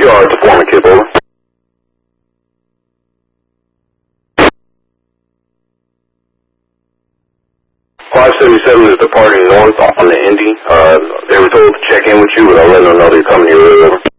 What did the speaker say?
You are to form a Kip, over. 577 is departing north on the Indy. They were told to check in with you, but I'll let them know they're coming here, over.